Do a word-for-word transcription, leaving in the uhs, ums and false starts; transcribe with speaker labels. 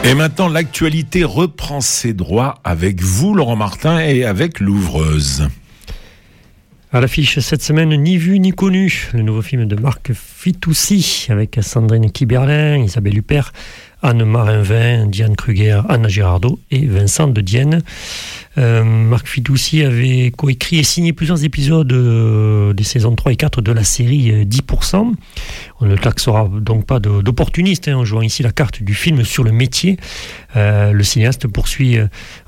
Speaker 1: Et maintenant, l'actualité reprend ses droits avec vous, Laurent Martin, et avec l'ouvreuse.
Speaker 2: À l'affiche cette semaine, Ni vu ni connu, le nouveau film de Marc Fitoussi avec Sandrine Kiberlin, Isabelle Huppert, Anne Marinvin, Diane Kruger, Anna Girardot et Vincent de Dienne. Euh, Marc Fitoussi avait coécrit et signé plusieurs épisodes euh, des saisons trois et quatre de la série euh, dix pour cent. On ne taxera donc pas de, d'opportuniste hein, en jouant ici la carte du film sur le métier. Euh, le cinéaste poursuit euh,